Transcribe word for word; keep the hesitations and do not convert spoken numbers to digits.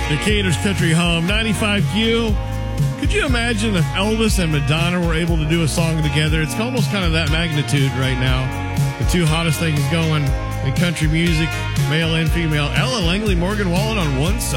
Decatur's Country Home, ninety-five Q. Could you imagine if Elvis and Madonna were able to do a song together? It's almost kind of that magnitude right now. The two hottest things going in country music, male and female. Ella Langley, Morgan Wallen on one side.